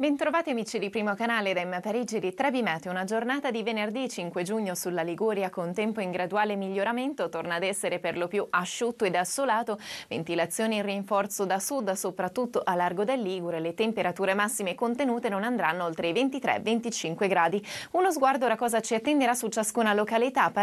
Bentrovati amici di Primo Canale da Emma Parigi di Trebimeteo. Una giornata di venerdì 5 giugno sulla Liguria con tempo in graduale miglioramento, torna ad essere per lo più asciutto ed assolato, ventilazione in rinforzo da sud soprattutto a largo del Ligure, le temperature massime contenute non andranno oltre i 23-25 gradi. Uno sguardo ora cosa ci attenderà su ciascuna località.